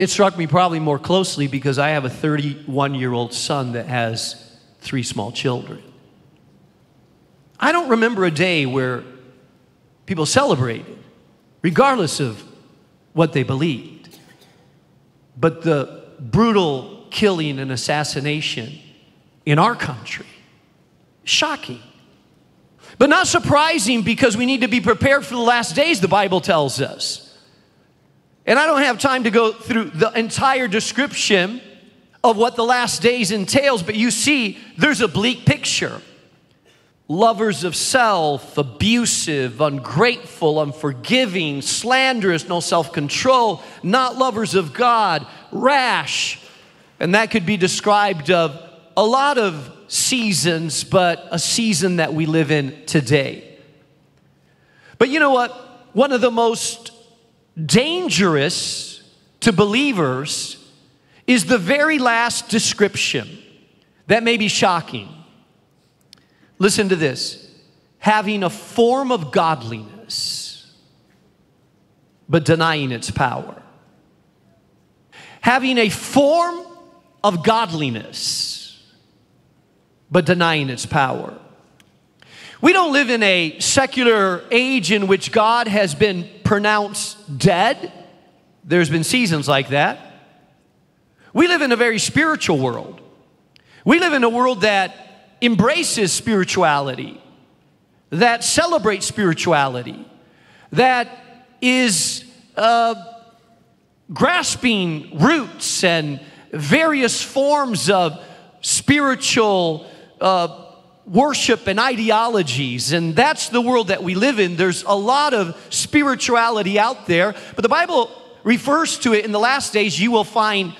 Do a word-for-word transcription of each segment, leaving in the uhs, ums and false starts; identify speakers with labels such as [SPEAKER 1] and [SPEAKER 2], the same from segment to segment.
[SPEAKER 1] It struck me probably more closely because I have a thirty-one-year-old son that has three small children. I don't remember a day where people celebrated, regardless of what they believed. But the brutal killing and assassination in our country, shocking. But not surprising, because we need to be prepared for the last days, the Bible tells us. And I don't have time to go through the entire description of what the last days entails, but you see, there's a bleak picture. Lovers of self, abusive, ungrateful, unforgiving, slanderous, no self-control, not lovers of God, rash. And that could be described of a lot of seasons, but a season that we live in today. But you know what? One of the most dangerous to believers is the very last description that may be shocking. Listen to this. Having a form of godliness, but denying its power. Having a form of godliness, but denying its power. We don't live in a secular age in which God has been pronounced dead. There's been seasons like that. We live in a very spiritual world. We live in a world that embraces spirituality, that celebrates spirituality, that is uh, grasping roots and various forms of spiritual uh, worship and ideologies. And that's the world that we live in. There's a lot of spirituality out there, but the Bible refers to it in the last days. You will find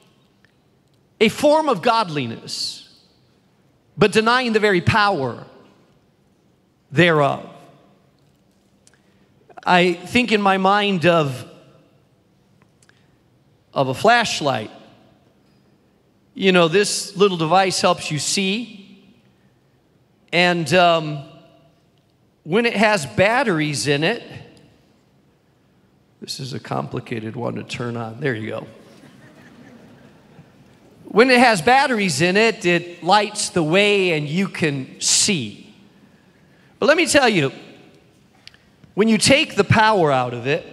[SPEAKER 1] a form of godliness, but denying the very power thereof. I think in my mind of, of a flashlight. You know, this little device helps you see. And um, when it has batteries in it, this is a complicated one to turn on. There you go. When it has batteries in it, it lights the way and you can see. But let me tell you, when you take the power out of it,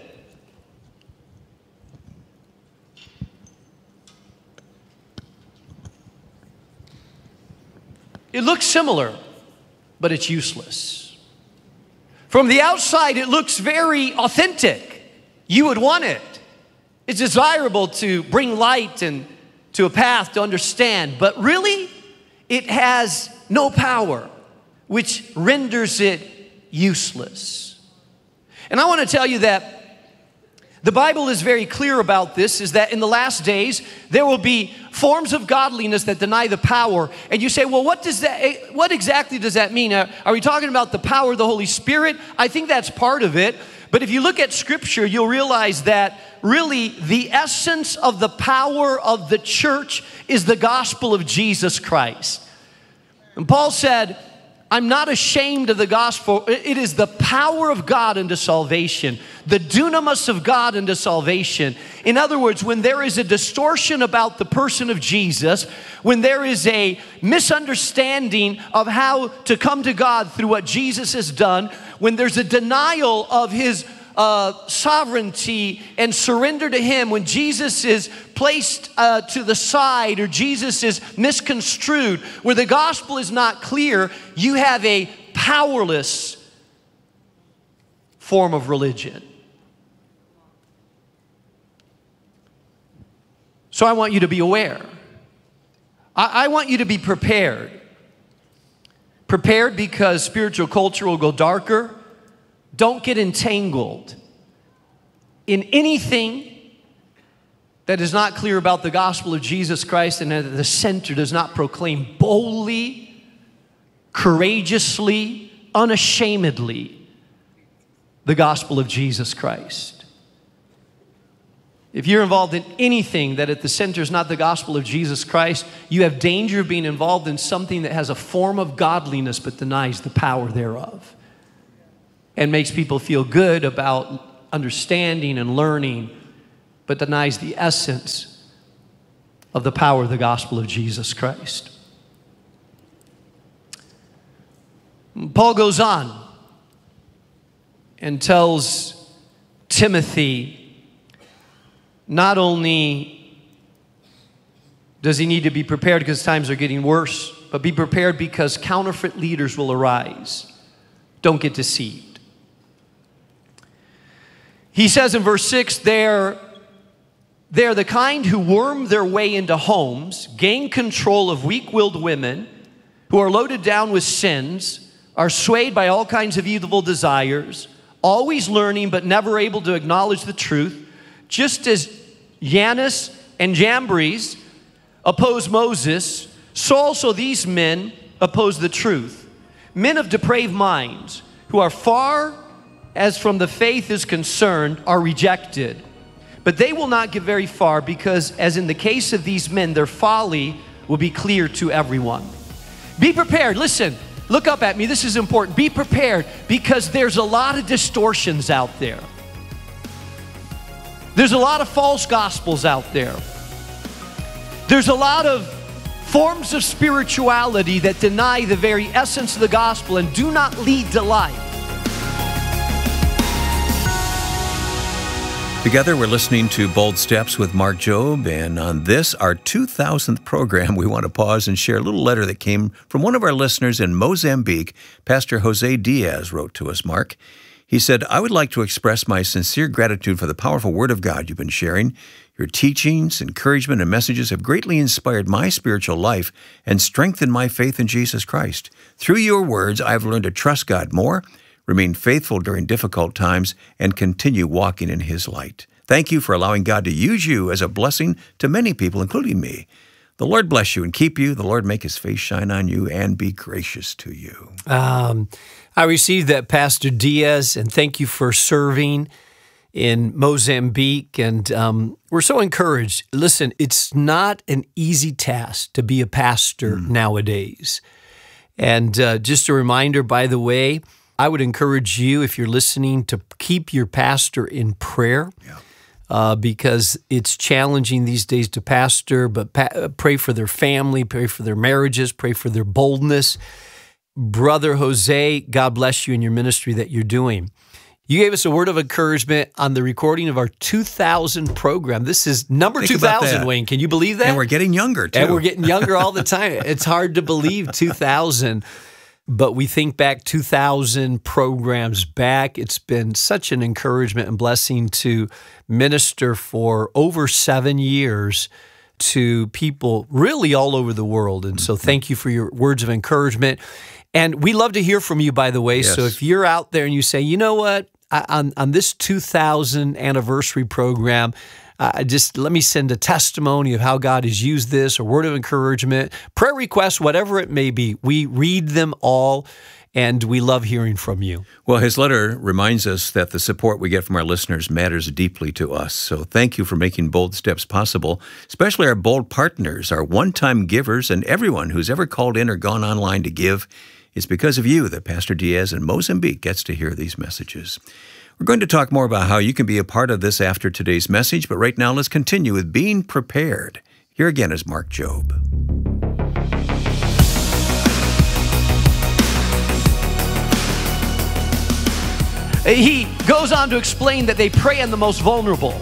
[SPEAKER 1] it looks similar, but it's useless. From the outside, it looks very authentic. You would want it. It's desirable to bring light and to a path to understand, but really, it has no power, which renders it useless. And I want to tell you that the Bible is very clear about this, is that in the last days, there will be forms of godliness that deny the power. And you say, well, what does that, what exactly does that mean? Are we talking about the power of the Holy Spirit? I think that's part of it. But if you look at Scripture, you'll realize that really the essence of the power of the church is the gospel of Jesus Christ. And Paul said, I'm not ashamed of the gospel. It is the power of God unto salvation, the dunamis of God unto salvation. In other words, when there is a distortion about the person of Jesus, when there is a misunderstanding of how to come to God through what Jesus has done, when there's a denial of his Uh, sovereignty and surrender to him, when Jesus is placed uh, to the side or Jesus is misconstrued, where the gospel is not clear, you have a powerless form of religion. So I want you to be aware. I, I want you to be prepared. Prepared because spiritual culture will go darker. Don't get entangled in anything that is not clear about the gospel of Jesus Christ and that the center does not proclaim boldly, courageously, unashamedly the gospel of Jesus Christ. If you're involved in anything that at the center is not the gospel of Jesus Christ, you have danger of being involved in something that has a form of godliness but denies the power thereof, and makes people feel good about understanding and learning but denies the essence of the power of the gospel of Jesus Christ. Paul goes on and tells Timothy, not only does he need to be prepared because times are getting worse, but be prepared because counterfeit leaders will arise. Don't get deceived. He says in verse six, they're, they're the kind who worm their way into homes, gain control of weak-willed women, who are loaded down with sins, are swayed by all kinds of evil desires, always learning but never able to acknowledge the truth, just as Jannes and Jambres oppose Moses, so also these men oppose the truth. Men of depraved minds, who are far as from the faith is concerned, are rejected. But they will not get very far because, as in the case of these men, their folly will be clear to everyone. Be prepared. Listen. Look up at me. This is important. Be prepared because there's a lot of distortions out there. There's a lot of false gospels out there. There's a lot of forms of spirituality that deny the very essence of the gospel and do not lead to life.
[SPEAKER 2] Together, we're listening to Bold Steps with Mark Jobe, and on this, our two thousandth program, we want to pause and share a little letter that came from one of our listeners in Mozambique. Pastor Jose Diaz wrote to us, Mark. He said, I would like to express my sincere gratitude for the powerful Word of God you've been sharing. Your teachings, encouragement, and messages have greatly inspired my spiritual life and strengthened my faith in Jesus Christ. Through your words, I've learned to trust God more, remain faithful during difficult times, and continue walking in His light. Thank you for allowing God to use you as a blessing to many people, including me. The Lord bless you and keep you. The Lord make His face shine on you and be gracious to you.
[SPEAKER 1] Um, I received that, Pastor Diaz, and thank you for serving in Mozambique. And um, we're so encouraged. Listen, it's not an easy task to be a pastor mm. nowadays. And uh, just a reminder, by the way, I would encourage you, if you're listening, to keep your pastor in prayer yeah. uh, because it's challenging these days to pastor, but pa- pray for their family, pray for their marriages, pray for their boldness. Brother Jose, God bless you in your ministry that you're doing. You gave us a word of encouragement on the recording of our two thousand program. This is number Think two thousand, Wayne. Can you believe that?
[SPEAKER 2] And we're getting younger, too.
[SPEAKER 1] And we're getting younger all the time. It's hard to believe two thousand. But we think back two thousand programs back. It's been such an encouragement and blessing to minister for over seven years to people really all over the world. And so thank you for your words of encouragement. And we love to hear from you, by the way. Yes. So if you're out there and you say, you know what, I, on, on this two thousand anniversary program, Uh, just let me send a testimony of how God has used this, or word of encouragement, prayer requests, whatever it may be. We read them all, and we love hearing from you.
[SPEAKER 2] Well, his letter reminds us that the support we get from our listeners matters deeply to us. So thank you for making Bold Steps possible, especially our bold partners, our one-time givers, and everyone who's ever called in or gone online to give. It's because of you that Pastor Diaz in Mozambique gets to hear these messages. We're going to talk more about how you can be a part of this after today's message, but right now let's continue with being prepared. Here again is Mark Jobe.
[SPEAKER 1] He goes on to explain that they prey on the most vulnerable.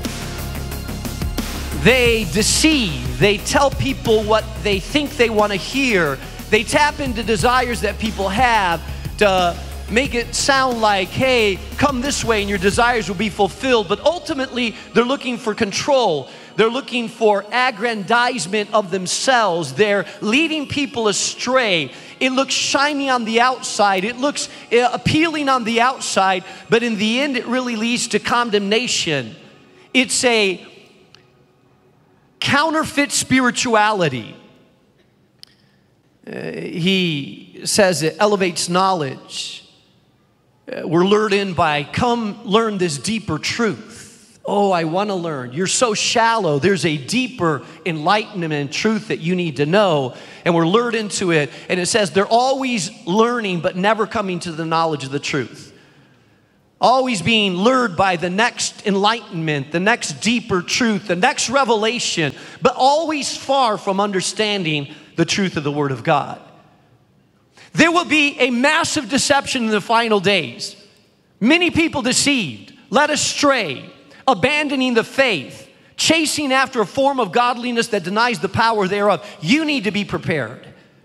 [SPEAKER 1] They deceive. They tell people what they think they want to hear. They tap into desires that people have to make it sound like, hey, come this way and your desires will be fulfilled. But ultimately, they're looking for control. They're looking for aggrandizement of themselves. They're leading people astray. It looks shiny on the outside. It looks appealing on the outside. But in the end, it really leads to condemnation. It's a counterfeit spirituality. Uh, he says it elevates knowledge. We're lured in by, come learn this deeper truth. Oh, I want to learn. You're so shallow. There's a deeper enlightenment and truth that you need to know. And we're lured into it. And it says they're always learning but never coming to the knowledge of the truth. always being lured by the next enlightenment, the next deeper truth, the next revelation, but always far from understanding the truth of the Word of God. There will be a massive deception in the final days. Many people deceived, led astray, abandoning the faith, chasing after a form of godliness that denies the power thereof. You need to be prepared.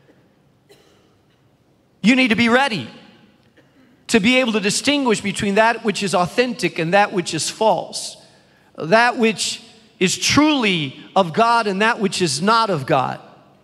[SPEAKER 1] You need to be ready to be able to distinguish between that which is authentic and that which is false, that which is truly of God and that which is not of God.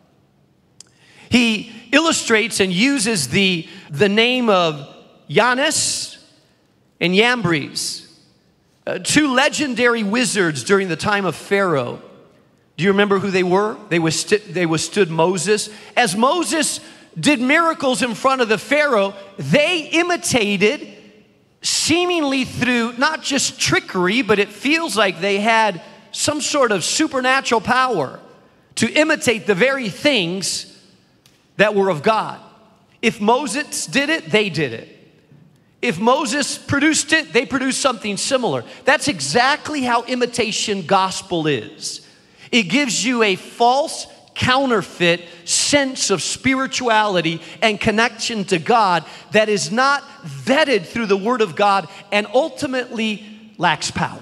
[SPEAKER 1] He illustrates and uses the, the name of Jannes and Jambres, uh, two legendary wizards during the time of Pharaoh. Do you remember who they were? They withstood, they withstood Moses. As Moses did miracles in front of the Pharaoh, they imitated, seemingly through not just trickery, but it feels like they had some sort of supernatural power to imitate the very things that were of God. If Moses did it, they did it. If Moses produced it, they produced something similar. That's exactly how imitation gospel is. It gives you a false, counterfeit sense of spirituality and connection to God that is not vetted through the Word of God and ultimately lacks power.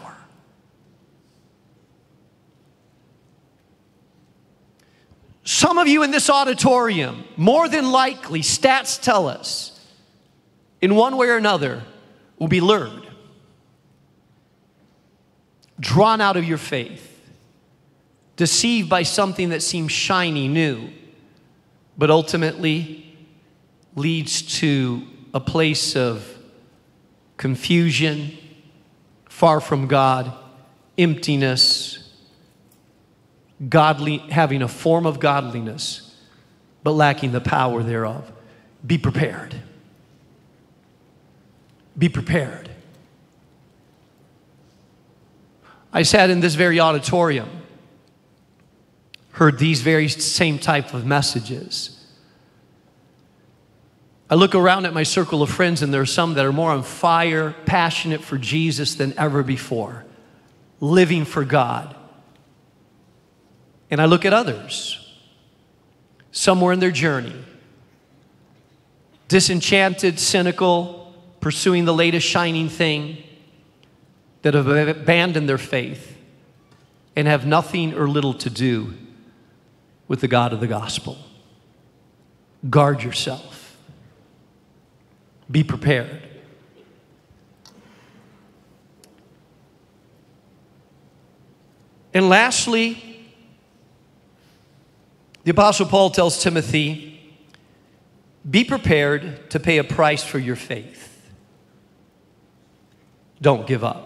[SPEAKER 1] Some of you in this auditorium, more than likely, stats tell us, in one way or another, will be lured, drawn out of your faith, deceived by something that seems shiny, new, but ultimately leads to a place of confusion, far from God, emptiness, godly, having a form of godliness, but lacking the power thereof. Be prepared. Be prepared. I sat in this very auditorium, heard these very same type of messages. I look around at my circle of friends, and there are some that are more on fire, passionate for Jesus than ever before, living for God. And I look at others, somewhere in their journey, disenchanted, cynical, pursuing the latest shining thing, that have abandoned their faith and have nothing or little to do with the God of the gospel. Guard yourself. Be prepared. And lastly, the Apostle Paul tells Timothy, be prepared to pay a price for your faith. Don't give up.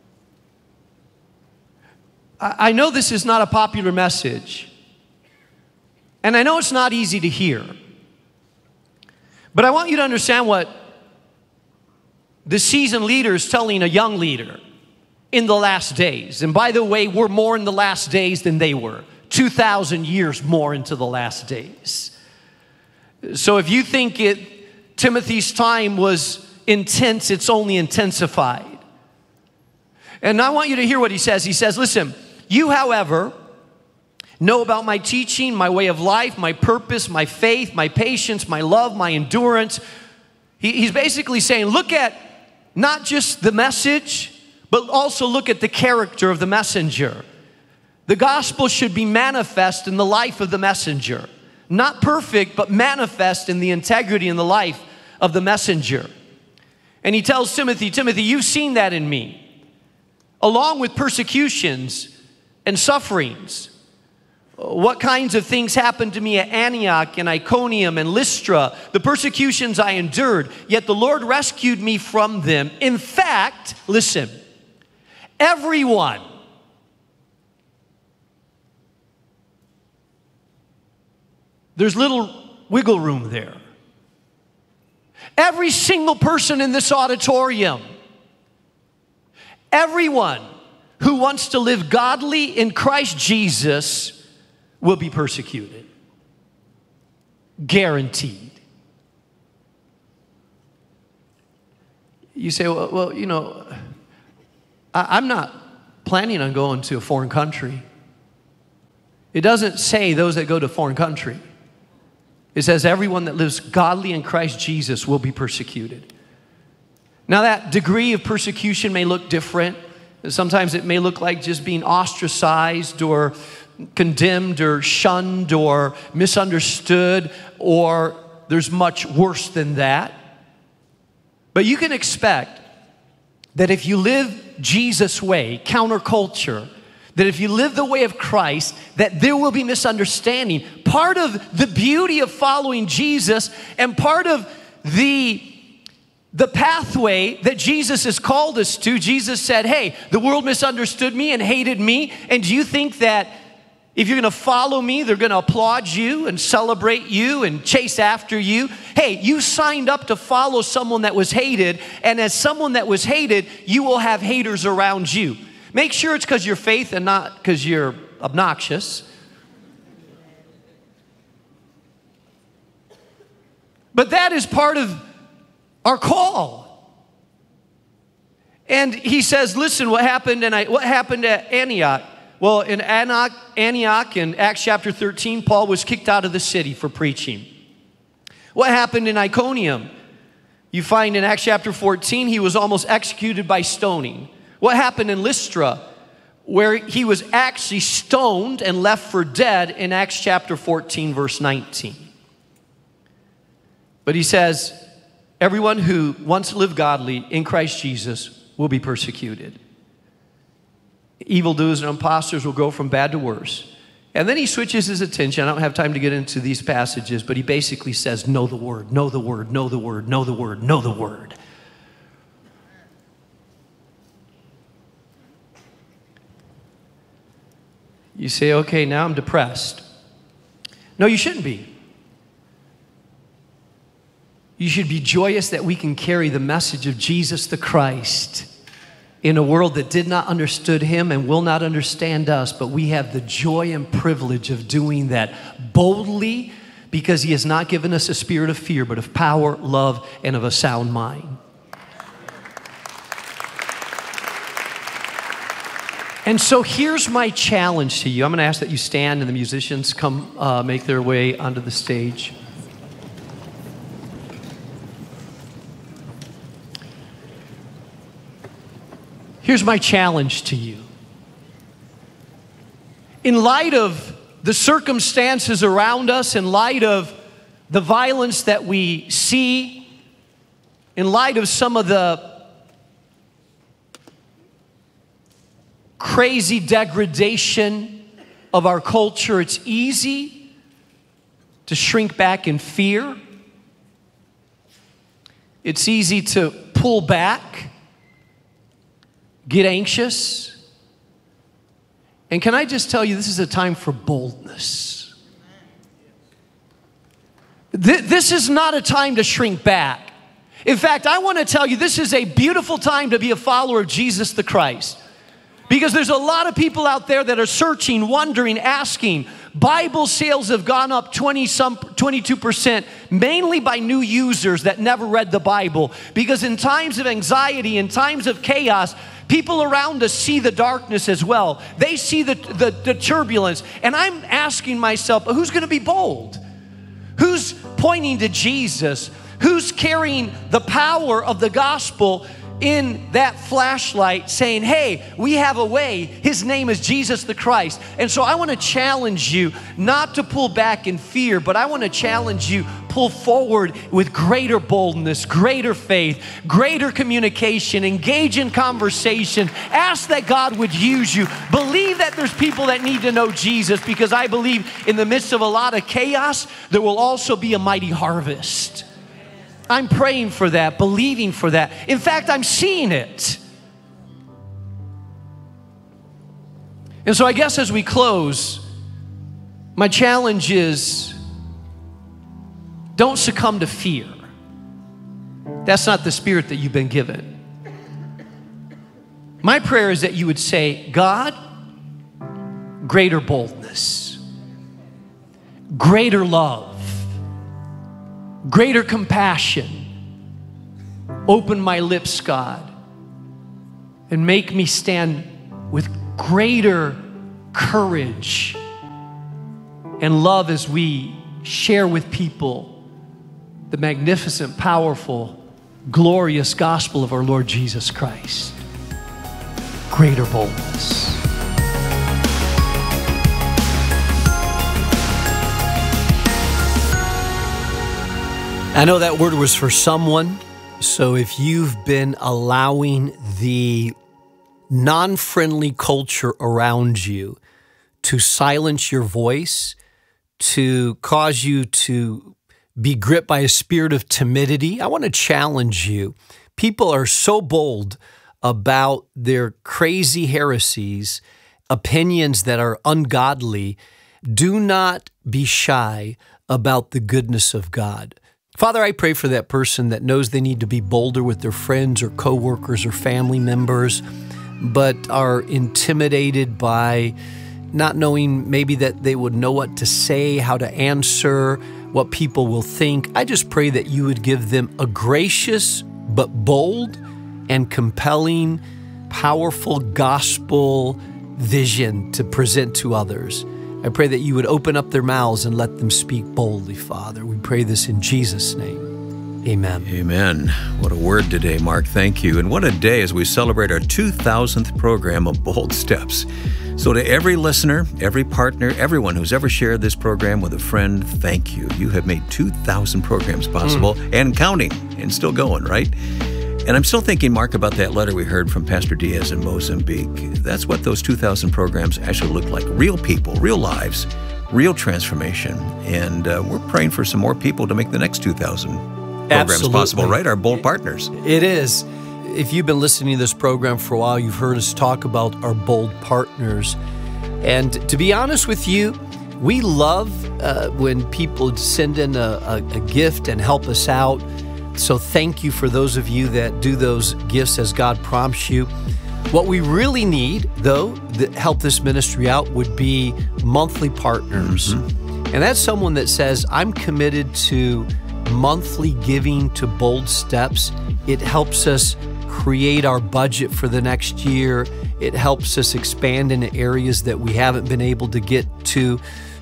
[SPEAKER 1] I know this is not a popular message, and I know it's not easy to hear, but I want you to understand what the seasoned leader is telling a young leader in the last days. And by the way, we're more in the last days than they were. two thousand years more into the last days. So if you think it, Timothy's time was intense, it's only intensified. And I want you to hear what he says. He says, listen, you, however, know about my teaching, my way of life, my purpose, my faith, my patience, my love, my endurance. He, he's basically saying, look at not just the message, but also look at the character of the messenger. The gospel should be manifest in the life of the messenger. Not perfect, but manifest in the integrity and the life of the messenger. And he tells Timothy, Timothy, you've seen that in me, along with persecutions and sufferings. What kinds of things happened to me at Antioch and Iconium and Lystra, the persecutions I endured, yet the Lord rescued me from them. In fact, listen, everyone there's little wiggle room there. Every single person in this auditorium, everyone who wants to live godly in Christ Jesus will be persecuted. Guaranteed. You say, well, well you know, I, I'm not planning on going to a foreign country. It doesn't say those that go to a foreign country. It says everyone that lives godly in Christ Jesus will be persecuted. Now that degree of persecution may look different. Sometimes it may look like just being ostracized or condemned or shunned or misunderstood, or there's much worse than that. But you can expect that if you live Jesus' way, counterculture, that if you live the way of Christ, that there will be misunderstanding. Part of the beauty of following Jesus and part of the, the pathway that Jesus has called us to, Jesus said, hey, the world misunderstood me and hated me. And do you think that if you're going to follow me, they're going to applaud you and celebrate you and chase after you? Hey, you signed up to follow someone that was hated. And as someone that was hated, you will have haters around you. Make sure it's because you're faith and not because you're obnoxious. But that is part of our call. And he says, listen, what happened, and I, what happened at Antioch? Well, in Antioch, Antioch in Acts chapter thirteen, Paul was kicked out of the city for preaching. What happened in Iconium? You find in Acts chapter fourteen, he was almost executed by stoning. What happened in Lystra, where he was actually stoned and left for dead in Acts chapter fourteen, verse nineteen. But he says, everyone who wants to live godly in Christ Jesus will be persecuted. Evildoers and imposters will go from bad to worse. And then he switches his attention. I don't have time to get into these passages, but he basically says, know the word, know the word, know the word, know the word, know the word. You say, okay, now I'm depressed. No, you shouldn't be. You should be joyous that we can carry the message of Jesus the Christ in a world that did not understand him and will not understand us, but we have the joy and privilege of doing that boldly because he has not given us a spirit of fear, but of power, love, and of a sound mind. And so here's my challenge to you. I'm going to ask that you stand and the musicians come uh, make their way onto the stage. Here's my challenge to you. In light of the circumstances around us, in light of the violence that we see, in light of some of the crazy degradation of our culture, it's easy to shrink back in fear. It's easy to pull back, get anxious. And can I just tell you, this is a time for boldness. This is not a time to shrink back. In fact, I want to tell you, this is a beautiful time to be a follower of Jesus the Christ. Because there's a lot of people out there that are searching, wondering, asking. Bible sales have gone up twenty some, twenty-two percent, mainly by new users that never read the Bible. Because in times of anxiety, in times of chaos, people around us see the darkness as well. They see the, the, the turbulence. And I'm asking myself, who's going to be bold? Who's pointing to Jesus? Who's carrying the power of the gospel in that flashlight saying, hey, we have a way. His name is Jesus the Christ. And so I want to challenge you not to pull back in fear, but I want to challenge you, pull forward with greater boldness, greater faith, greater communication, engage in conversation, ask that God would use you. Believe that there's people that need to know Jesus, because I believe in the midst of a lot of chaos, there will also be a mighty harvest. I'm praying for that, believing for that. In fact, I'm seeing it. And so I guess as we close, my challenge is, don't succumb to fear. That's not the spirit that you've been given. My prayer is that you would say, God, greater boldness, greater love, greater compassion, Open my lips, God, and make me stand with greater courage and love as we share with people the magnificent, powerful, glorious gospel of our Lord Jesus Christ. Greater boldness.
[SPEAKER 3] I know that word was for someone, so if you've been allowing the non-friendly culture around you to silence your voice, to cause you to be gripped by a spirit of timidity, I want to challenge you. People are so bold about their crazy heresies, opinions that are ungodly. Do not be shy about the goodness of God. Father, I pray for that person that knows they need to be bolder with their friends or coworkers or family members, but are intimidated by not knowing maybe that they would know what to say, how to answer, what people will think. I just pray that you would give them a gracious but bold and compelling, powerful gospel vision to present to others. I pray that you would open up their mouths and let them speak boldly, Father. We pray this in Jesus' name. Amen.
[SPEAKER 2] Amen. What a word today, Mark. Thank you. And what a day as we celebrate our two thousandth program of Bold Steps. So to every listener, every partner, everyone who's ever shared this program with a friend, thank you. You have made two thousand programs possible mm. and counting and still going, right? And I'm still thinking, Mark, about that letter we heard from Pastor Diaz in Mozambique. That's what those two thousand programs actually look like. Real people, real lives, real transformation. And uh, we're praying for some more people to make the next two thousand programs
[SPEAKER 3] Absolutely.
[SPEAKER 2] possible, right? Our bold partners.
[SPEAKER 3] It is. If you've been listening to this program for a while, you've heard us talk about our bold partners. And to be honest with you, we love uh, when people send in a, a, a gift and help us out. So thank you for those of you that do those gifts as God prompts you. What we really need, though, that help this ministry out would be monthly partners. Mm-hmm. And that's someone that says, I'm committed to monthly giving to Bold Steps. It helps us create our budget for the next year. It helps us expand into areas that we haven't been able to get to.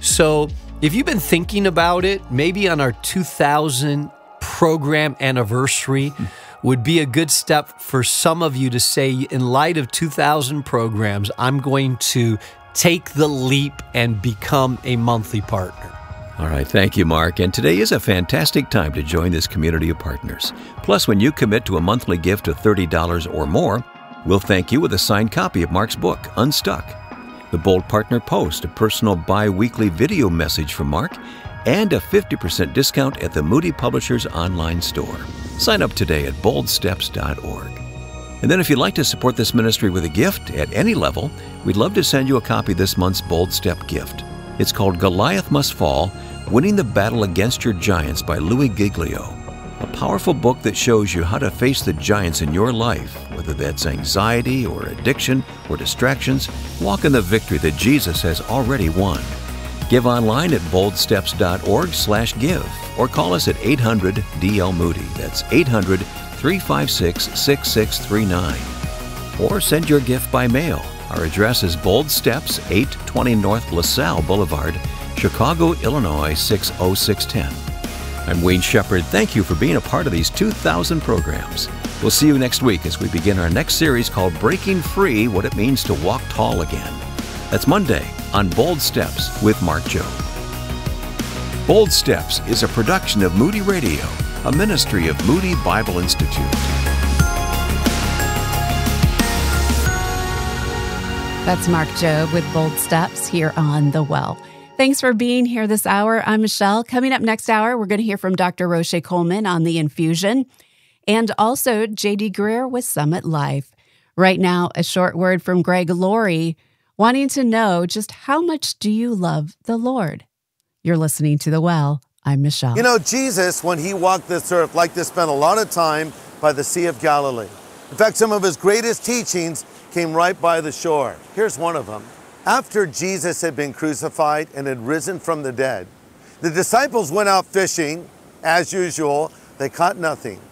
[SPEAKER 3] So if you've been thinking about it, maybe on our two thousand program anniversary would be a good step for some of you to say, in light of two thousand programs, I'm going to take the leap and become a monthly partner.
[SPEAKER 2] All right, thank you, Mark. And today is a fantastic time to join this community of partners. Plus, when you commit to a monthly gift of thirty dollars or more, we'll thank you with a signed copy of Mark's book, Unstuck, the Bold Partner Post, a personal bi-weekly video message from Mark, and a fifty percent discount at the Moody Publishers online store. Sign up today at bold steps dot org. And then if you'd like to support this ministry with a gift at any level, we'd love to send you a copy of this month's Bold Step gift. It's called Goliath Must Fall, Winning the Battle Against Your Giants by Louis Giglio. A powerful book that shows you how to face the giants in your life, whether that's anxiety or addiction or distractions. Walk in the victory that Jesus has already won. Give online at bold steps dot org slash give or call us at eight hundred D L Moody. That's eight hundred, three five six, six six three nine. Or send your gift by mail. Our address is Bold Steps, eight twenty North LaSalle Boulevard, Chicago, Illinois six oh six one oh. I'm Wayne Shepherd. Thank you for being a part of these two thousand programs. We'll see you next week as we begin our next series called Breaking Free, What It Means to Walk Tall Again. That's Monday on Bold Steps with Mark Jobe. Bold Steps is a production of Moody Radio, a ministry of Moody Bible Institute.
[SPEAKER 4] That's Mark Jobe with Bold Steps here on The Well. Thanks for being here this hour. I'm Michelle. Coming up next hour, we're going to hear from Doctor Roche Coleman on the infusion and also J D Greer with Summit Life. Right now, a short word from Greg Laurie, wanting to know just how much do you love the Lord? You're listening to The Well. I'm Michelle.
[SPEAKER 5] You know, Jesus, when he walked this earth, liked to spend a lot of time by the Sea of Galilee. In fact, some of his greatest teachings came right by the shore. Here's one of them. After Jesus had been crucified and had risen from the dead, the disciples went out fishing, as usual. They caught nothing.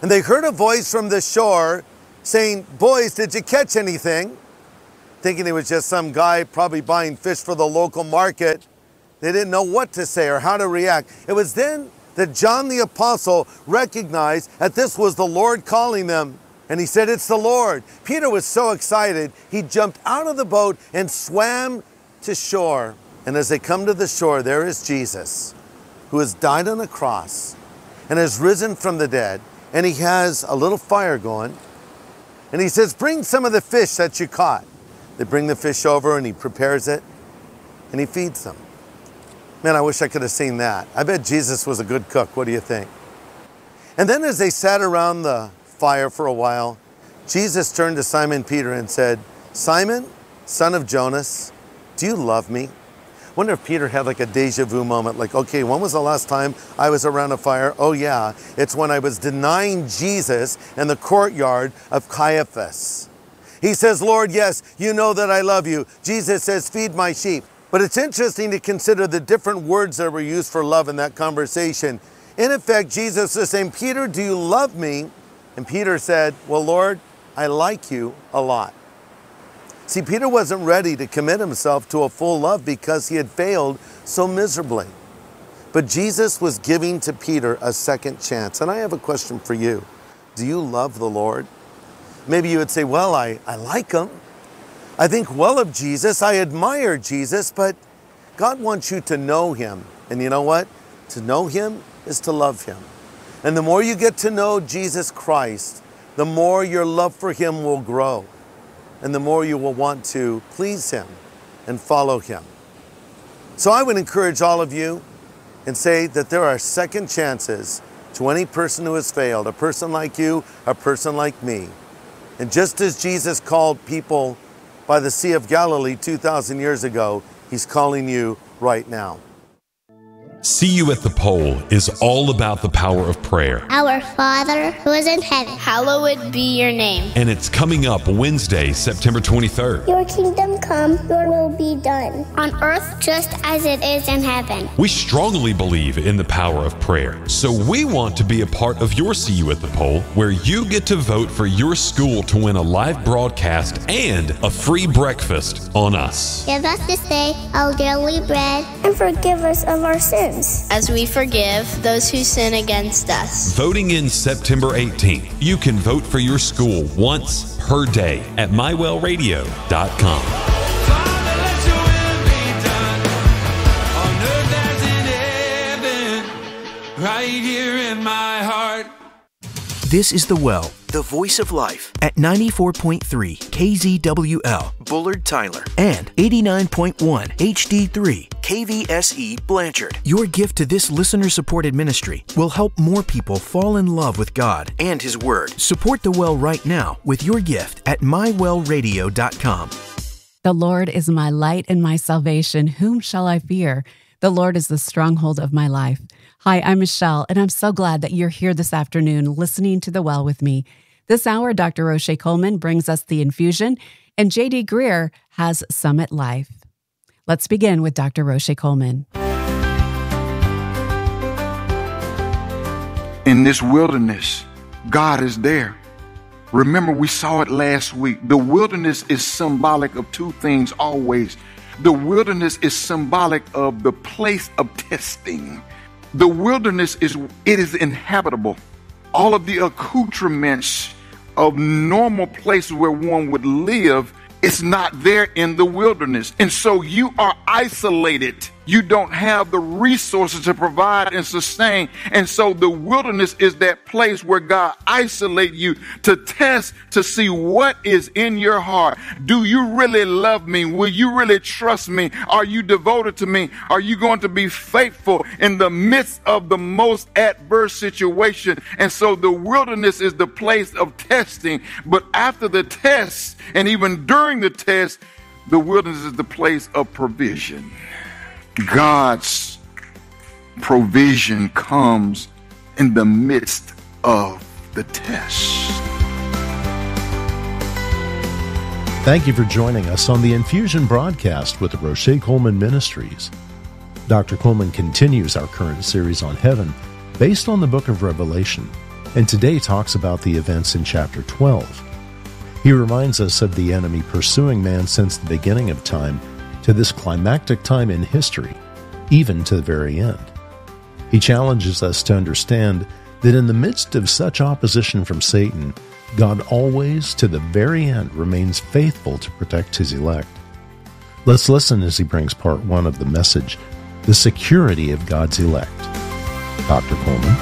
[SPEAKER 5] And they heard a voice from the shore saying, "Boys, did you catch anything?" Thinking it was just some guy probably buying fish for the local market. They didn't know what to say or how to react. It was then that John the Apostle recognized that this was the Lord calling them. And he said, "It's the Lord." Peter was so excited, he jumped out of the boat and swam to shore. And as they come to the shore, there is Jesus, who has died on a cross and has risen from the dead. And he has a little fire going. And he says, "Bring some of the fish that you caught." They bring the fish over and he prepares it and he feeds them. Man, I wish I could have seen that. I bet Jesus was a good cook. What do you think? And then as they sat around the fire for a while, Jesus turned to Simon Peter and said, "Simon, son of Jonas, do you love me?" I wonder if Peter had like a deja vu moment, like, okay, when was the last time I was around a fire? Oh yeah, it's when I was denying Jesus in the courtyard of Caiaphas. He says, "Lord, yes, you know that I love you." Jesus says, "Feed my sheep." But it's interesting to consider the different words that were used for love in that conversation. In effect, Jesus is saying, "Peter, do you love me?" And Peter said, "Well, Lord, I like you a lot." See, Peter wasn't ready to commit himself to a full love because he had failed so miserably. But Jesus was giving to Peter a second chance. And I have a question for you. Do you love the Lord? Maybe you would say, "Well, I, I like him. I think well of Jesus. I admire Jesus." But God wants you to know him. And you know what? To know him is to love him. And the more you get to know Jesus Christ, the more your love for him will grow. And the more you will want to please him and follow him. So I would encourage all of you and say that there are second chances to any person who has failed, a person like you, a person like me. And just as Jesus called people by the Sea of Galilee two thousand years ago, he's calling you right now.
[SPEAKER 6] See You at the Pole is all about the power of prayer.
[SPEAKER 7] Our Father who is in heaven, hallowed be your name.
[SPEAKER 6] And it's coming up Wednesday, September twenty-third.
[SPEAKER 7] Your kingdom come, your will be done. On earth just as it is in heaven.
[SPEAKER 6] We strongly believe in the power of prayer. So we want to be a part of your See You at the Pole, where you get to vote for your school to win a live broadcast and a free breakfast on us.
[SPEAKER 7] Give us this day our daily bread, and forgive us of our sins, as we forgive those who sin against us.
[SPEAKER 6] Voting in September eighteenth. You can vote for your school once per day at my well radio dot com.
[SPEAKER 8] Father, let your will be done on earth as in heaven, right here in my heart.
[SPEAKER 9] This is The Well, the voice of life, at ninety-four point three K Z W L, Bullard, Tyler, and eighty-nine point one H D three K V S E, Blanchard. Your gift to this listener-supported ministry will help more people fall in love with God and His Word. Support The Well right now with your gift at my well radio dot com.
[SPEAKER 4] The Lord is my light and my salvation. Whom shall I fear? The Lord is the stronghold of my life. Hi, I'm Michelle, and I'm so glad that you're here this afternoon listening to The Well with me. This hour, Doctor Roche Coleman brings us the infusion, and J D Greer has Summit Life. Let's begin with Doctor Roche Coleman.
[SPEAKER 10] In this wilderness, God is there. Remember, we saw it last week. The wilderness is symbolic of two things always. The wilderness is symbolic of the place of testing. The wilderness is, it is inhabitable. All of the accoutrements of normal places where one would live, it's not there in the wilderness. And so you are isolated. You don't have the resources to provide and sustain. And so the wilderness is that place where God isolates you to test, to see what is in your heart. Do you really love me? Will you really trust me? Are you devoted to me? Are you going to be faithful in the midst of the most adverse situation? And so the wilderness is the place of testing. But after the test, and even during the test, the wilderness is the place of provision. God's provision comes in the midst of the test.
[SPEAKER 11] Thank you for joining us on the Infusion broadcast with the Roche Coleman Ministries. Doctor Coleman continues our current series on heaven based on the book of Revelation. and today talks about the events in chapter twelve. He reminds us of the enemy pursuing man since the beginning of time to this climactic time in history, even to the very end. He challenges us to understand that in the midst of such opposition from Satan, God always, to the very end, remains faithful to protect his elect. Let's listen as he brings part one of the message, The Security of God's Elect. Doctor Coleman.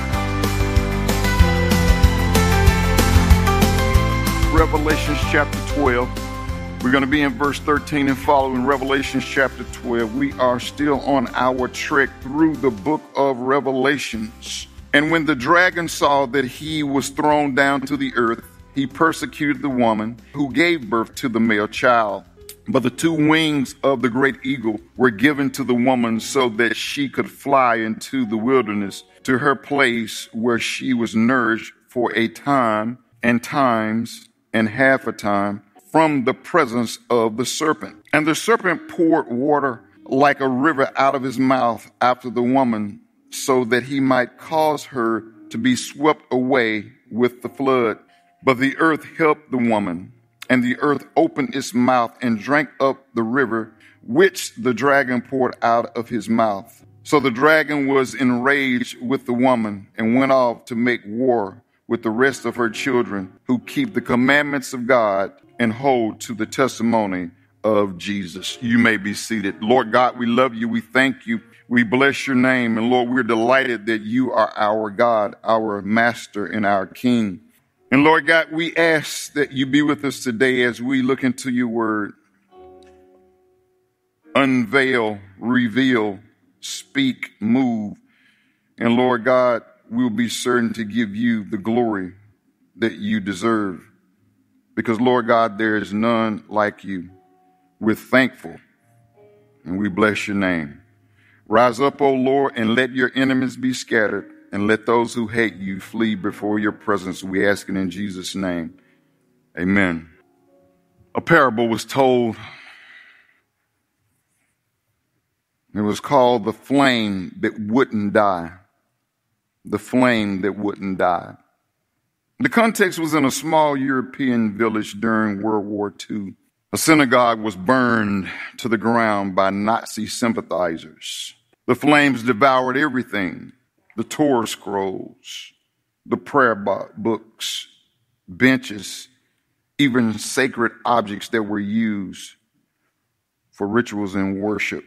[SPEAKER 10] Revelation chapter twelve. We're going to be in verse thirteen and following. Revelation chapter twelve. We are still on our trek through the book of Revelations. And when the dragon saw that he was thrown down to the earth, he persecuted the woman who gave birth to the male child. But the two wings of the great eagle were given to the woman so that she could fly into the wilderness to her place where she was nourished for a time and times and half a time from the presence of the serpent. And the serpent poured water like a river out of his mouth after the woman, so that he might cause her to be swept away with the flood. But the earth helped the woman, and the earth opened its mouth and drank up the river which the dragon poured out of his mouth. So the dragon was enraged with the woman and went off to make war with the rest of her children who keep the commandments of God and hold to the testimony of Jesus. You may be seated. Lord God, we love you. We thank you. We bless your name. And Lord, we're delighted that you are our God, our master, and our King. And Lord God, we ask that you be with us today as we look into your word. Unveil, reveal, speak, move. And Lord God, we'll be certain to give you the glory that you deserve. Because Lord God, there is none like you. We're thankful and we bless your name. Rise up, O Lord, and let your enemies be scattered, and let those who hate you flee before your presence. We ask it in Jesus' name. Amen. A parable was told. It was called The Flame That Wouldn't Die. The Flame That Wouldn't Die. The context was in a small European village during World War Two. A synagogue was burned to the ground by Nazi sympathizers. The flames devoured everything: the Torah scrolls, the prayer books, benches, even sacred objects that were used for rituals and worship.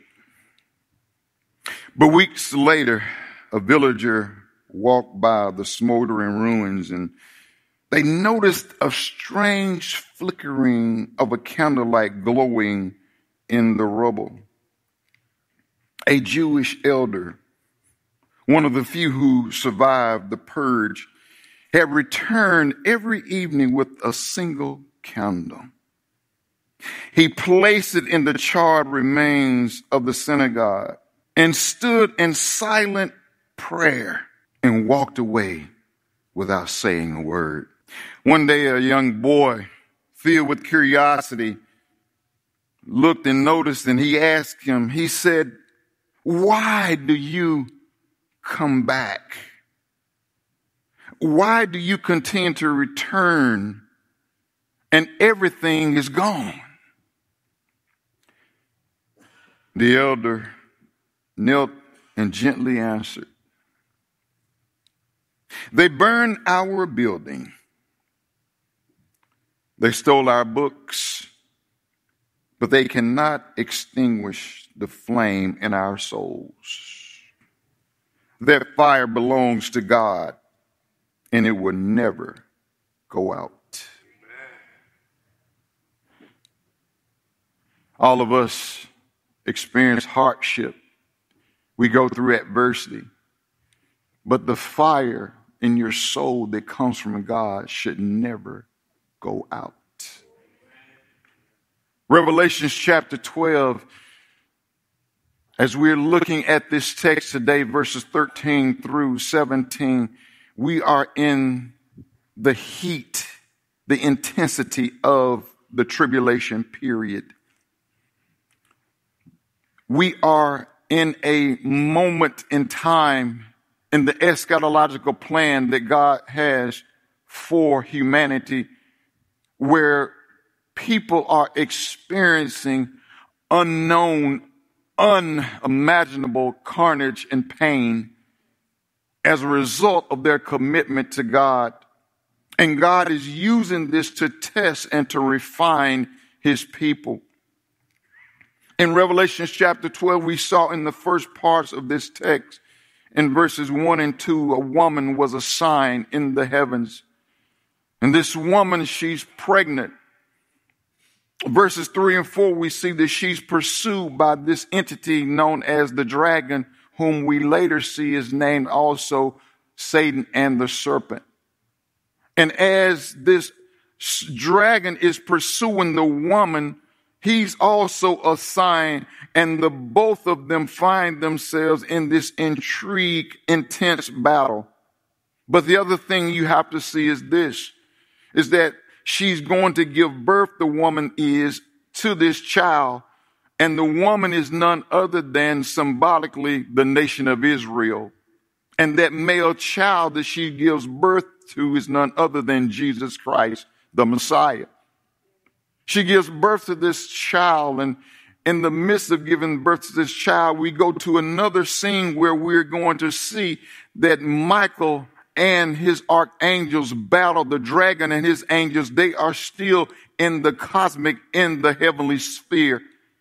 [SPEAKER 10] But weeks later, a villager walked by the smoldering ruins and they noticed a strange flickering of a candlelight glowing in the rubble. A Jewish elder, one of the few who survived the purge, had returned every evening with a single candle. He placed it in the charred remains of the synagogue and stood in silent prayer and walked away without saying a word. One day, a young boy, filled with curiosity, looked and noticed, and he asked him, he said, "Why do you come back? Why do you continue to return and everything is gone?" The elder knelt and gently answered, "They burned our building. They stole our books, but they cannot extinguish the flame in our souls. That fire belongs to God, and it will never go out." All of us experience hardship. We go through adversity. But the fire in your soul that comes from God should never go out. Revelation chapter twelve, as we're looking at this text today, verses thirteen through seventeen, we are in the heat, the intensity of the tribulation period. We are in a moment in time in the eschatological plan that God has for humanity, where people are experiencing unknown, unimaginable carnage and pain as a result of their commitment to God. And God is using this to test and to refine his people. In Revelation chapter twelve, we saw in the first parts of this text, in verses one and two, a woman was a sign in the heavens. And this woman, she's pregnant. Verses three and four, we see that she's pursued by this entity known as the dragon, whom we later see is named also Satan and the serpent. And as this dragon is pursuing the woman, he's also a sign, and the both of them find themselves in this intrigue, intense battle. But the other thing you have to see is this, is that she's going to give birth, the woman is, to this child. And the woman is none other than symbolically the nation of Israel. And that male child that she gives birth to is none other than Jesus Christ, the Messiah. She gives birth to this child, and in the midst of giving birth to this child, we go to another scene where we're going to see that Michael and his archangels battle the dragon and his angels. They are still in the cosmic, in the heavenly sphere.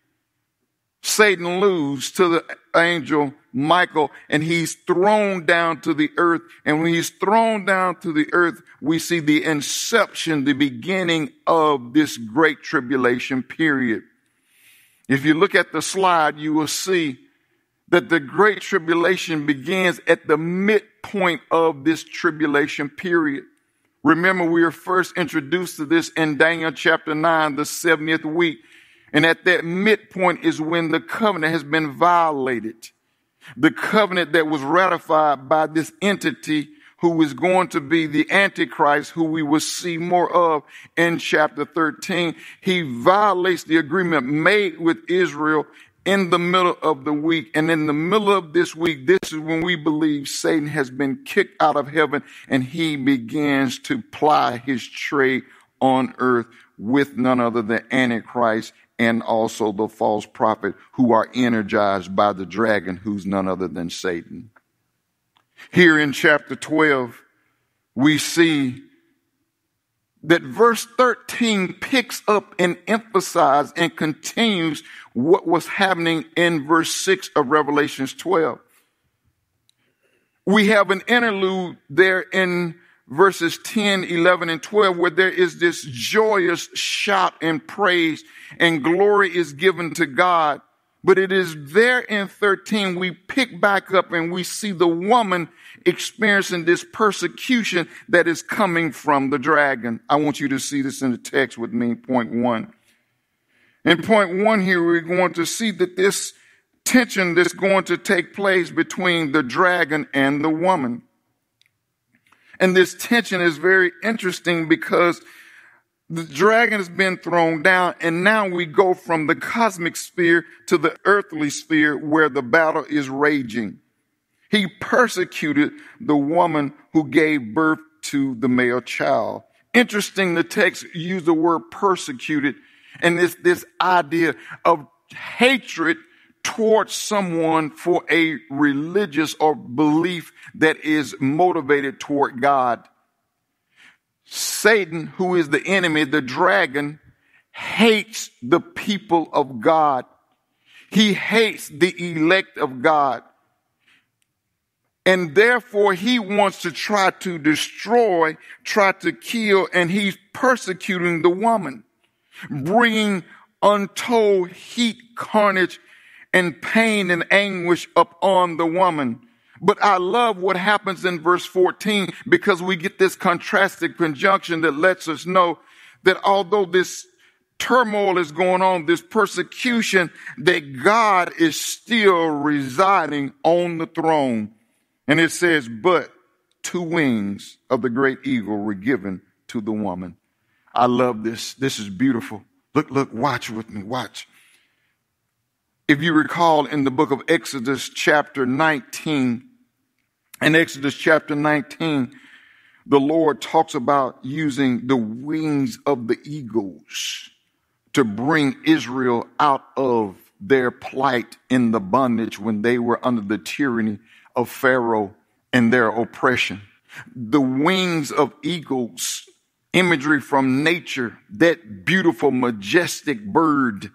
[SPEAKER 10] Satan loses to the angel Michael, and he's thrown down to the earth. And when he's thrown down to the earth, we see the inception, the beginning of this great tribulation period. If you look at the slide, you will see that the great tribulation begins at the midpoint of this tribulation period. Remember, we were first introduced to this in Daniel chapter nine, the seventieth week. And at that midpoint is when the covenant has been violated. The covenant that was ratified by this entity who is going to be the Antichrist, who we will see more of in chapter thirteen. He violates the agreement made with Israel in the middle of the week. And in the middle of this week, this is when we believe Satan has been kicked out of heaven and he begins to ply his trade on earth with none other than Antichrist and also the false prophet, who are energized by the dragon, who's none other than Satan. Here in chapter twelve, we see that verse thirteen picks up and emphasizes and continues what was happening in verse six of Revelation twelve. We have an interlude there in verses ten, eleven, and twelve, where there is this joyous shout and praise and glory is given to God. But it is there in thirteen, we pick back up and we see the woman experiencing this persecution that is coming from the dragon. I want you to see this in the text with me, point one. In point one here, we're going to see that this tension that's going to take place between the dragon and the woman. And this tension is very interesting because the dragon has been thrown down, and now we go from the cosmic sphere to the earthly sphere where the battle is raging. He persecuted the woman who gave birth to the male child. Interesting, the text used the word persecuted, and this, this idea of hatred towards someone for a religious or belief that is motivated toward God. Satan, who is the enemy, the dragon, hates the people of God. He hates the elect of God. And therefore, he wants to try to destroy, try to kill, and he's persecuting the woman, bringing untold heat, carnage, and pain and anguish upon the woman. But I love what happens in verse fourteen, because we get this contrasting conjunction that lets us know that although this turmoil is going on, this persecution, that God is still residing on the throne. And it says, but two wings of the great eagle were given to the woman. I love this. This is beautiful. Look, look, watch with me, watch. If you recall in the book of Exodus chapter nineteen In Exodus chapter nineteen, the Lord talks about using the wings of the eagles to bring Israel out of their plight in the bondage when they were under the tyranny of Pharaoh and their oppression. The wings of eagles, imagery from nature, that beautiful, majestic bird,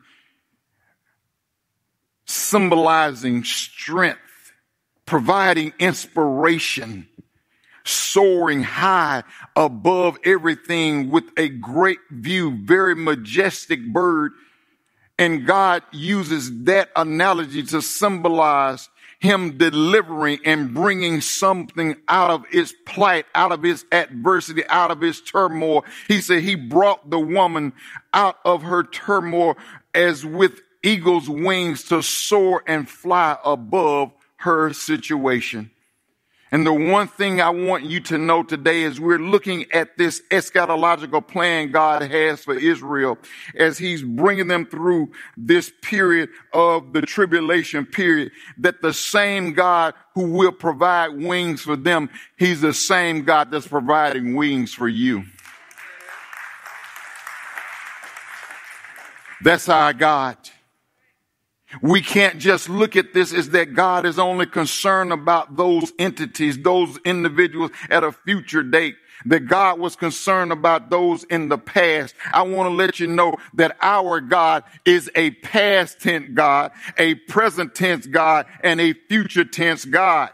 [SPEAKER 10] symbolizing strength, providing inspiration, soaring high above everything with a great view, very majestic bird. And God uses that analogy to symbolize him delivering and bringing something out of its plight, out of its adversity, out of its turmoil. He said he brought the woman out of her turmoil as with eagle's wings to soar and fly above her situation. And the one thing I want you to know today is we're looking at this eschatological plan God has for Israel as he's bringing them through this period of the tribulation period, that the same God who will provide wings for them, he's the same God that's providing wings for you. That's our God. We can't just look at this as that God is only concerned about those entities, those individuals at a future date, that God was concerned about those in the past. I want to let you know that our God is a past tense God, a present tense God, and a future tense God.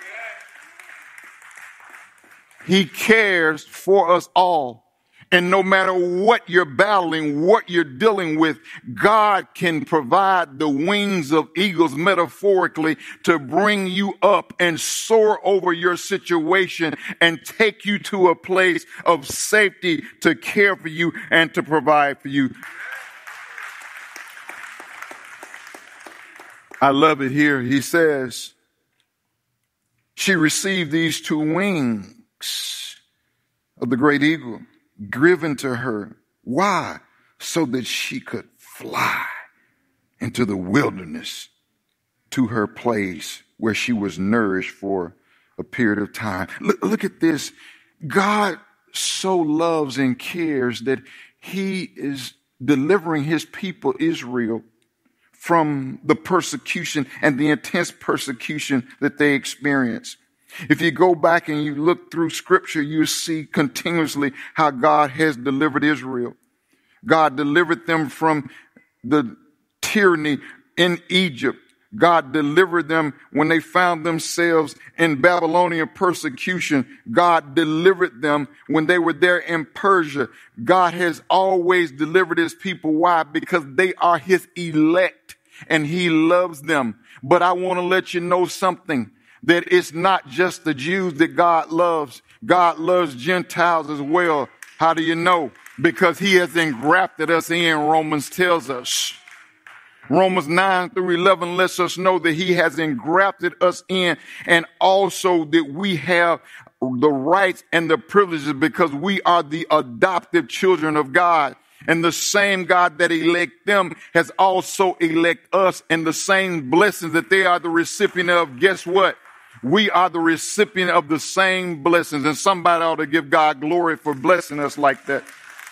[SPEAKER 10] He cares for us all. And no matter what you're battling, what you're dealing with, God can provide the wings of eagles metaphorically to bring you up and soar over your situation and take you to a place of safety to care for you and to provide for you. I love it here. He says, she received these two wings of the great eagle, given to her. Why? So that she could fly into the wilderness to her place where she was nourished for a period of time. Look, look at this. God so loves and cares that he is delivering his people, Israel, from the persecution and the intense persecution that they experienced. If you go back and you look through scripture, you see continuously how God has delivered Israel. God delivered them from the tyranny in Egypt. God delivered them when they found themselves in Babylonian persecution. God delivered them when they were there in Persia. God has always delivered his people. Why? Because they are his elect and he loves them. But I want to let you know something. That it's not just the Jews that God loves. God loves Gentiles as well. How do you know? Because he has engrafted us in, Romans tells us. Romans nine through eleven lets us know that he has engrafted us in, and also that we have the rights and the privileges because we are the adoptive children of God. And the same God that elect them has also elect us, and the same blessings that they are the recipient of. Guess what? We are the recipient of the same blessings, and somebody ought to give God glory for blessing us like that.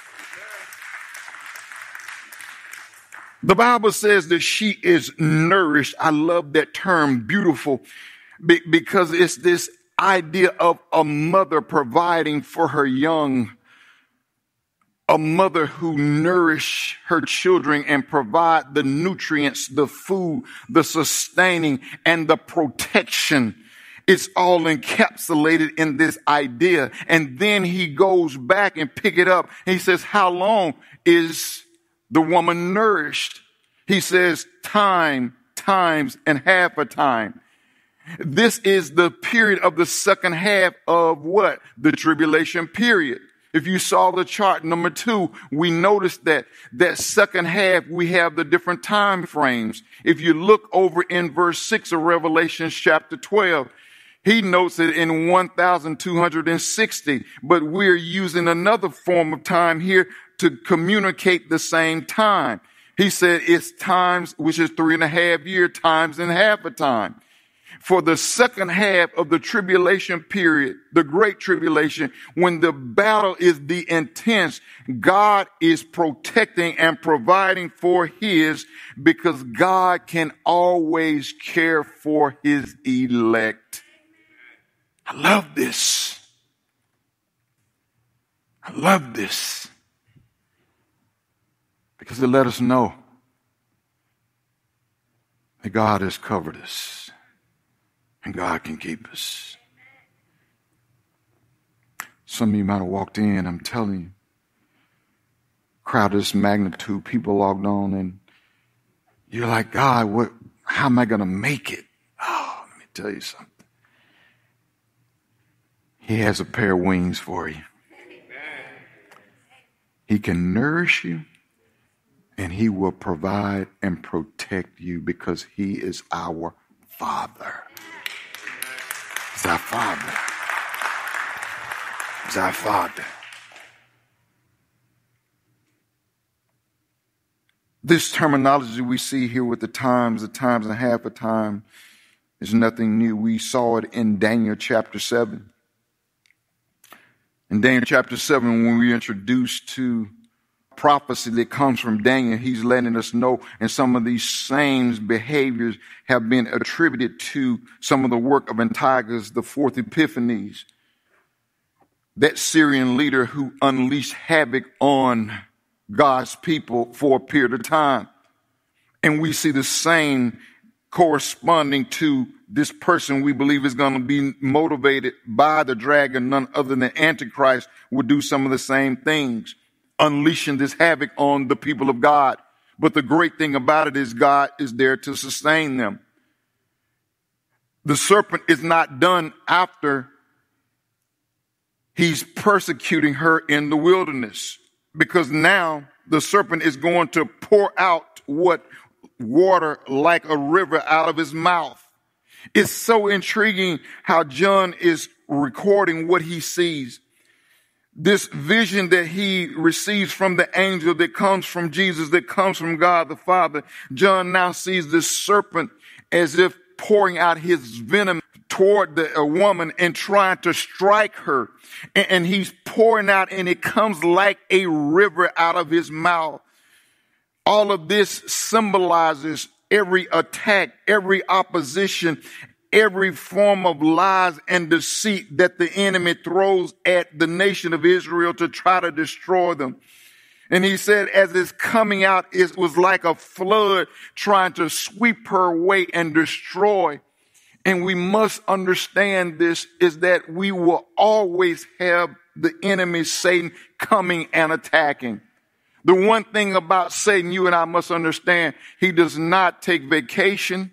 [SPEAKER 10] The Bible says that she is nourished. I love that term, beautiful, because it's this idea of a mother providing for her young, a mother who nourish her children and provide the nutrients, the food, the sustaining, and the protection. It's all encapsulated in this idea. And then he goes back and pick it up. He says, how long is the woman nourished? He says, time, times, and half a time. This is the period of the second half of what? The tribulation period. If you saw the chart number two, we noticed that that second half, we have the different time frames. If you look over in verse six of Revelation chapter twelve, he notes it in one thousand two hundred sixty, but we're using another form of time here to communicate the same time. He said it's times, which is three and a half year times and half a time. for the second half of the tribulation period, the great tribulation, when the battle is the intense, God is protecting and providing for his, because God can always care for his elect. I love this. I love this. Because it let us know that God has covered us and God can keep us. Some of you might have walked in, I'm telling you, crowd of this magnitude, people logged on, and you're like, God, what? How am I going to make it? Oh, let me tell you something. He has a pair of wings for you. He can nourish you, and he will provide and protect you, because he is our Father. He's our Father. He's our Father. This terminology we see here with the times, the times and a half a time, is nothing new. We saw it in Daniel chapter seven. In Daniel chapter seven, when we're introduced to prophecy that comes from Daniel, he's letting us know, and some of these same behaviors have been attributed to some of the work of Antiochus, the fourth Epiphanes, that Syrian leader who unleashed havoc on God's people for a period of time. And we see the same corresponding to this person we believe is going to be motivated by the dragon, none other than Antichrist, will do some of the same things, unleashing this havoc on the people of God. But the great thing about it is God is there to sustain them. The serpent is not done after he's persecuting her in the wilderness, because now the serpent is going to pour out what water like a river out of his mouth. It's so intriguing how John is recording what he sees. This vision that he receives from the angel that comes from Jesus, that comes from God the Father. John now sees this serpent as if pouring out his venom toward the a woman and trying to strike her. And, and he's pouring out, and it comes like a river out of his mouth. All of this symbolizes every attack, every opposition, every form of lies and deceit that the enemy throws at the nation of Israel to try to destroy them. And he said, as it's coming out, it was like a flood trying to sweep her away and destroy. And we must understand this, is that we will always have the enemy, Satan, coming and attacking. The one thing about Satan, you and I must understand, he does not take vacation,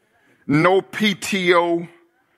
[SPEAKER 10] no P T O,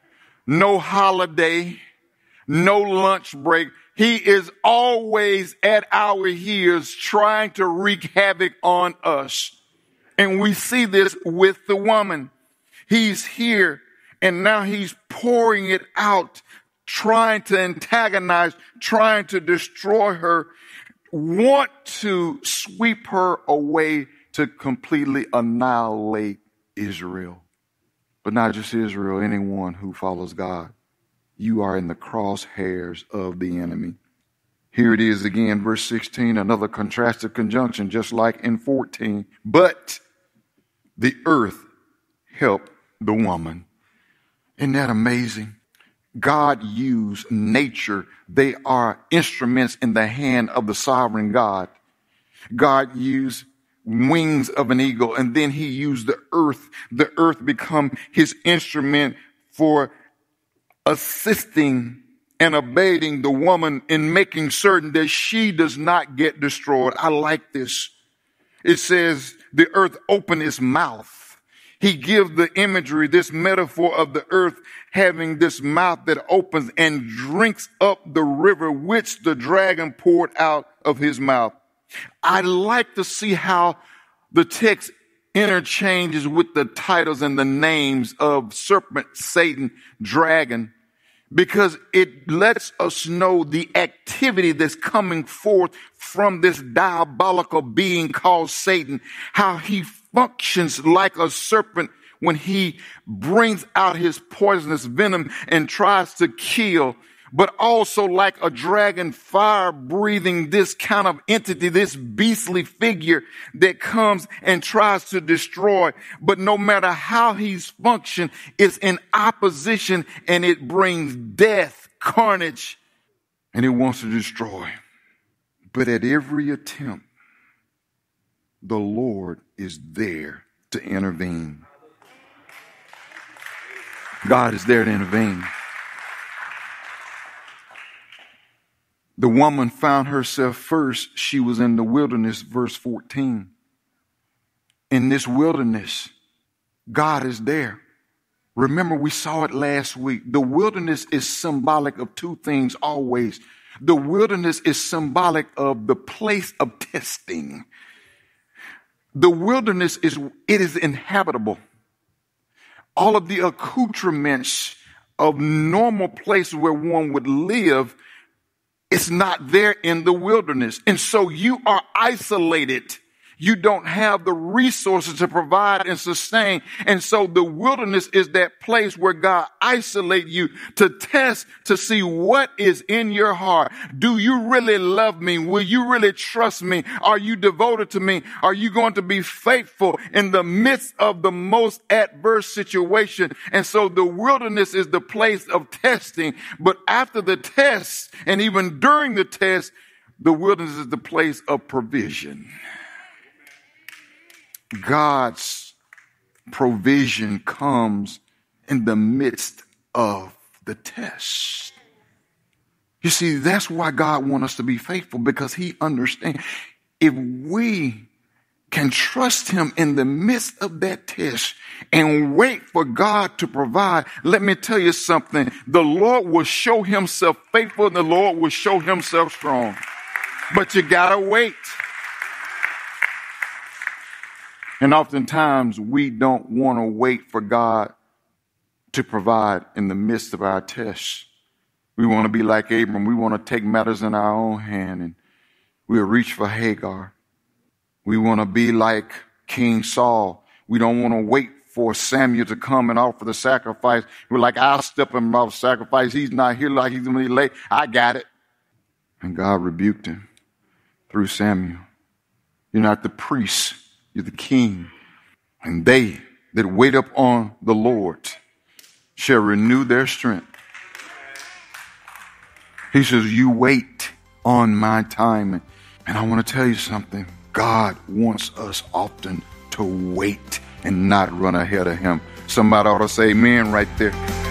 [SPEAKER 10] no holiday, no lunch break. He is always at our heels trying to wreak havoc on us. And we see this with the woman. He's here, and now he's pouring it out, trying to antagonize, trying to destroy her, want to sweep her away to completely annihilate Israel. But not just Israel, anyone who follows God. You are in the crosshairs of the enemy. Here it is again, verse sixteen, another contrastive conjunction, just like in fourteen. But the earth helped the woman. Isn't that amazing? God used nature. They are instruments in the hand of the sovereign God. God used wings of an eagle, and then he used the earth. The earth become his instrument for assisting and abating the woman in making certain that she does not get destroyed. I like this. It says the earth opened its mouth. He gives the imagery, this metaphor of the earth having this mouth that opens and drinks up the river which the dragon poured out of his mouth. I like to see how the text interchanges with the titles and the names of serpent, Satan, dragon, because it lets us know the activity that's coming forth from this diabolical being called Satan, how he functions like a serpent when he brings out his poisonous venom and tries to kill, but also like a dragon, fire breathing, this kind of entity, this beastly figure that comes and tries to destroy. But no matter how he's functioned, it's in opposition and it brings death, carnage, and it wants to destroy. But at every attempt, the Lord is there to intervene. God is there to intervene. The woman found herself first. She was in the wilderness, verse fourteen. In this wilderness, God is there. Remember, we saw it last week. The wilderness is symbolic of two things always. The wilderness is symbolic of the place of testing. The wilderness is, it is inhabitable. All of the accoutrements of normal places where one would live, it's not there in the wilderness. And so you are isolated. You don't have the resources to provide and sustain. And so the wilderness is that place where God isolates you to test, to see what is in your heart. Do you really love me? Will you really trust me? Are you devoted to me? Are you going to be faithful in the midst of the most adverse situation? And so the wilderness is the place of testing. But after the test, and even during the test, the wilderness is the place of provision. God's provision comes in the midst of the test. You see, that's why God wants us to be faithful, because he understands if we can trust him in the midst of that test and wait for God to provide, let me tell you something. The Lord will show himself faithful and the Lord will show himself strong. But you gotta wait. And oftentimes we don't want to wait for God to provide in the midst of our tests. We want to be like Abram. We want to take matters in our own hand and we'll reach for Hagar. We want to be like King Saul. We don't want to wait for Samuel to come and offer the sacrifice. We're like, I'll step him off sacrifice. He's not here, like he's going to be late. I got it. And God rebuked him through Samuel. You're not the priest. You're the king. And they that wait up on the Lord shall renew their strength. He says, you wait on my time. And I want to tell you something. God wants us often to wait and not run ahead of him. Somebody ought to say amen right there.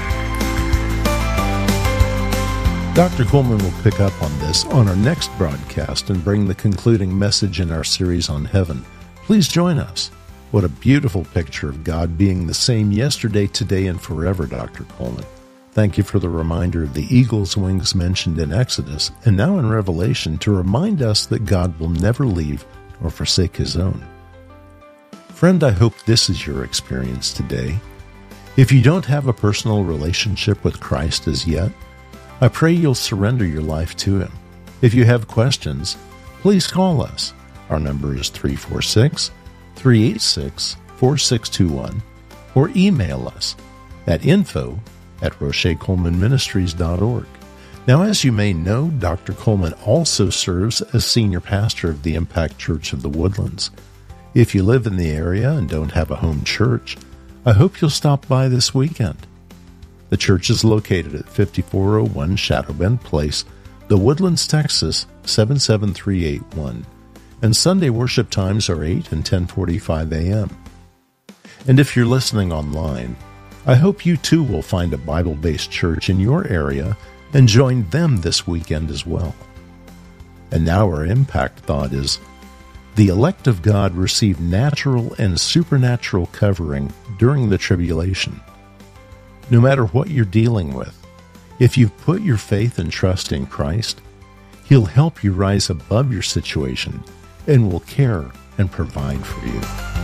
[SPEAKER 11] Doctor Coleman will pick up on this on our next broadcast and bring the concluding message in our series on heaven. Please join us. What a beautiful picture of God being the same yesterday, today, and forever, Doctor Coleman. Thank you for the reminder of the eagle's wings mentioned in Exodus and now in Revelation to remind us that God will never leave or forsake his own. Friend, I hope this is your experience today. If you don't have a personal relationship with Christ as yet, I pray you'll surrender your life to him. If you have questions, please call us. Our number is three four six, three eight six, four six two one or email us at info at roche coleman ministries dot org. Now, as you may know, Doctor Coleman also serves as senior pastor of the Impact Church of the Woodlands. If you live in the area and don't have a home church, I hope you'll stop by this weekend. The church is located at fifty-four oh one Shadow Bend Place, The Woodlands, Texas, seven seven three eight one. And Sunday worship times are eight and ten forty-five a.m. And if you're listening online, I hope you too will find a Bible-based church in your area and join them this weekend as well. And now our impact thought is, the elect of God receive natural and supernatural covering during the tribulation. No matter what you're dealing with, if you've put your faith and trust in Christ, he'll help you rise above your situation and will care and provide for you.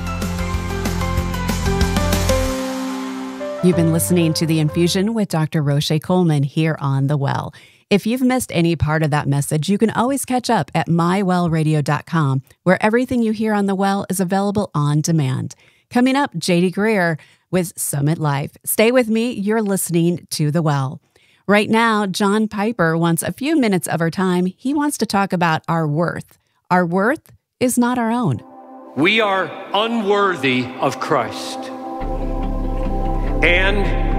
[SPEAKER 4] You've been listening to The Infusion with Doctor Roche Coleman here on The Well. If you've missed any part of that message, you can always catch up at my well radio dot com, where everything you hear on The Well is available on demand. Coming up, J D Greear with Summit Life. Stay with me. You're listening to The Well. Right now, John Piper wants a few minutes of our time. He wants to talk about our worth. Our worth is not our own.
[SPEAKER 12] We are unworthy of Christ. And